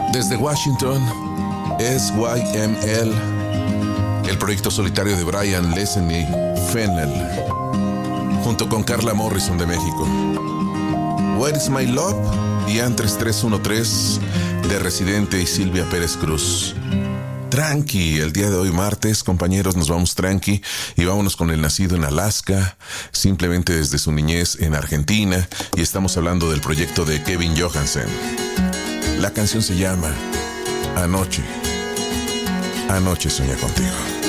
Desde Washington, SYML, el proyecto solitario de Brian Leslie Fennell, junto con Carla Morrison de México. Where is My Love y Antres 313 de Residente y Silvia Pérez Cruz. Tranqui, el día de hoy martes, compañeros, nos vamos tranqui y vámonos con el nacido en Alaska, simplemente desde su niñez en Argentina, y estamos hablando del proyecto de Kevin Johansen. La canción se llama Anoche. Anoche soñé contigo.